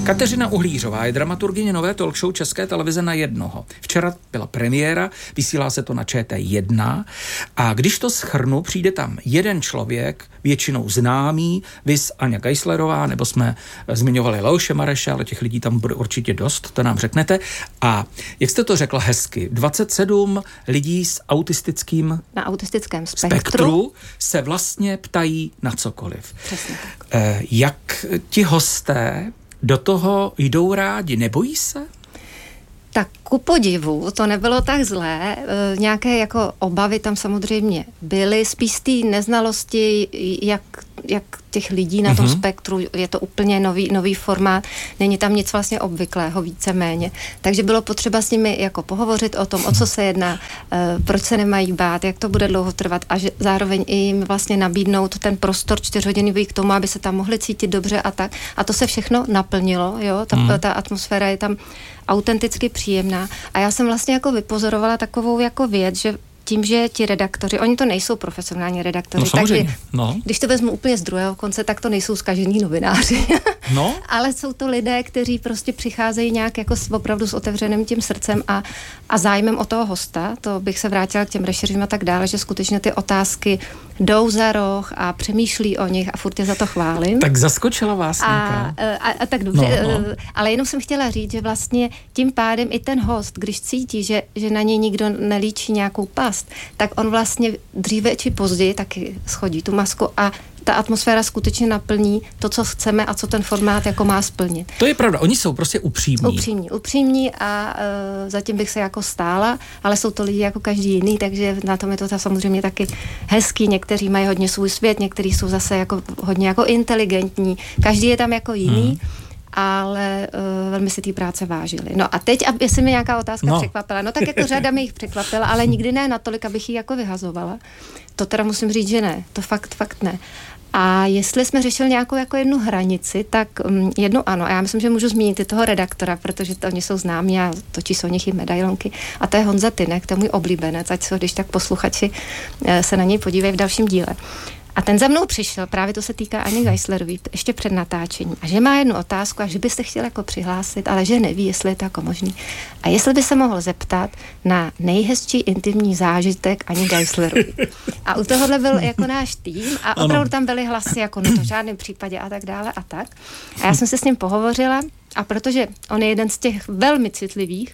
Kateřina Uhlířová je dramaturgyně nové talk show České televize Na jednoho. Včera byla premiéra, vysílá se to na ČT1 a když to shrnu, přijde tam jeden člověk, většinou známý, viz Aňa Geislerová, nebo jsme zmiňovali Leoše Mareše, ale těch lidí tam bude určitě dost, to nám řeknete. A jak jste to řekla hezky, 27 lidí s autistickým na autistickém spektru se vlastně ptají na cokoliv. Přesně tak. Jak ti hosté do toho jdou rádi, nebojí se? Tak ku podivu, to nebylo tak zlé, nějaké jako obavy tam samozřejmě byly, spíš z té neznalosti, jak těch lidí na tom spektru, je to úplně nový formát, není tam nic vlastně obvyklého víceméně, takže bylo potřeba s nimi jako pohovořit o tom, o co se jedná, proč se nemají bát, jak to bude dlouho trvat a že zároveň i jim vlastně nabídnout ten prostor 4hodinový k tomu, aby se tam mohli cítit dobře a tak. A to se všechno naplnilo, jo, ta atmosféra je tam autenticky příjemná a já jsem vlastně jako vypozorovala takovou jako věc, že tím, že ti redaktoři, oni to nejsou profesionální redaktoři, když to vezmu úplně z druhého konce, tak to nejsou zkažení novináři. No. Ale jsou to lidé, kteří prostě přicházejí nějak jako opravdu s otevřeným tím srdcem a zájmem o toho hosta. To bych se vrátila k těm rešerším a tak dále, že skutečně ty otázky jdou za roh a přemýšlí o nich a furt je za to chválím. Tak zaskočila vás nějaká. A tak dobře, ale jenom jsem chtěla říct, že vlastně tím pádem i ten host, když cítí, že na něj nikdo nelíčí nějakou past, tak on vlastně dříve či později taky schodí tu masku a ta atmosféra skutečně naplní to, co chceme a co ten formát jako má splnit. To je pravda, oni jsou prostě upřímní a zatím bych se jako stála, ale jsou to lidi jako každý jiný, takže na tom je to samozřejmě taky hezký, někteří mají hodně svůj svět, někteří jsou zase jako hodně jako inteligentní, každý je tam jako jiný, ale velmi si té práce vážili. No a teď, aby se mi nějaká otázka překvapila, no tak jako řada mi jich překvapila, ale nikdy ne natolik, abych ji jako vyhazovala. To teda musím říct, že ne, to fakt ne. A jestli jsme řešili nějakou jako jednu hranici, tak jednu ano. A já myslím, že můžu zmínit i toho redaktora, protože oni jsou známí a točí se o nich i medailonky. A to je Honza Tynek, to je můj oblíbenec, ať se, když tak posluchači se na něj podívají v dalším díle. A ten za mnou přišel, právě to se týká Ani Geislerový, ještě před natáčením. A že má jednu otázku a že by se chtěl jako přihlásit, ale že neví, jestli je to jako možný. A jestli by se mohl zeptat na nejhezčí intimní zážitek Ani Geislerový. A u tohohle byl jako náš tým a opravdu tam byly hlasy jako no to v žádném případě a tak dále a tak. A já jsem se s ním pohovořila a protože on je jeden z těch velmi citlivých,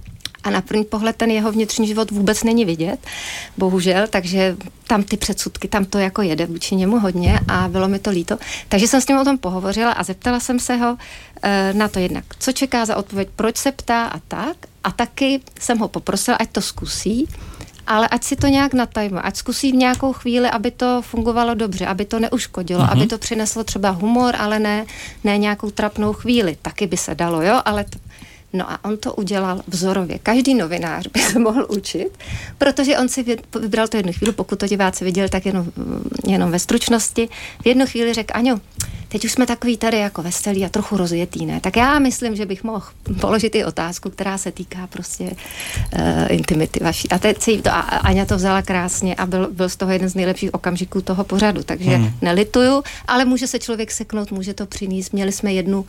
a na první pohled ten jeho vnitřní život vůbec není vidět, bohužel, takže tam ty předsudky, tam to jako jede vůči němu hodně a bylo mi to líto. Takže jsem s ním o tom pohovořila a zeptala jsem se ho na to jednak, co čeká za odpověď, proč se ptá a tak. A taky jsem ho poprosila, ať to zkusí, ale ať si to nějak natajme, ať zkusí v nějakou chvíli, aby to fungovalo dobře, aby to neuškodilo, aby to přineslo třeba humor, ale ne nějakou trapnou chvíli. Taky by se dalo, jo, ale no a on to udělal vzorově. Každý novinář by se mohl učit, protože on si vybral to jednu chvíli, pokud to diváci viděli, tak jenom ve stručnosti. V jednu chvíli řekl, Aňo, teď už jsme takový tady jako veselý a trochu rozjetý, ne? Tak já myslím, že bych mohl položit i otázku, která se týká prostě intimity vaší. A teď Aňa to vzala krásně a byl z toho jeden z nejlepších okamžiků toho pořadu, takže nelituju, ale může se člověk seknout, může to přinést. Měli jsme jednu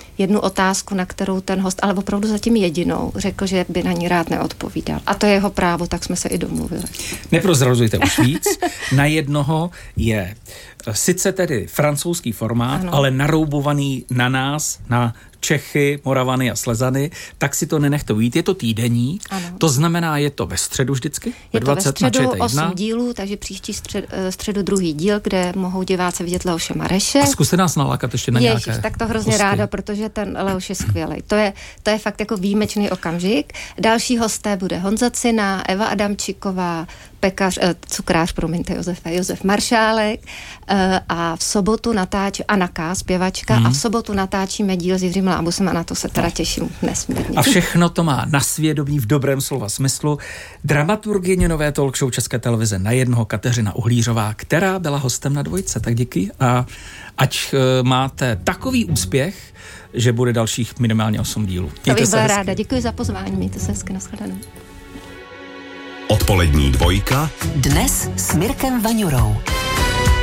otázku, na kterou ten host, ale opravdu zatím jedinou, řekl, že by na ní rád neodpovídal. A to je jeho právo, tak jsme se i domluvili. Neprozrazujte už víc. Na jednoho je sice tedy francouzský formát, ale naroubovaný na nás, na Čechy, Moravany a Slezany, tak si to nenechte ujít. Je to týdeník, to znamená, je to ve středu vždycky? Je to ve středu 8 dílů, takže příští středu druhý díl, kde mohou diváci vidět Leoše Mareše. A zkuste nás nalákat ještě na nějaké tak to hrozně hosty. Ráda, protože ten Leoš je skvělej. To je fakt jako výjimečný okamžik. Další hosté bude Honza Cina, Eva Adamčíková, cukrář, Josef Maršálek a v sobotu natáčí Anna K., zpěvačka, a v sobotu natáčíme díl s Jiřím Lábusem a na to se teda těším nesmírně. A všechno to má na svědomí v dobrém slova smyslu dramaturgyně nové talk show České televize Na jednoho Kateřina Uhlířová, která byla hostem na Dvojce. Tak díky a ať máte takový úspěch, že bude dalších minimálně 8 dílů. To bych byla ráda. Děkuji za pozvání. Mějte se hezky, nashledanou. Odpolední dvojka. Dnes s Mirkem Vaňurou.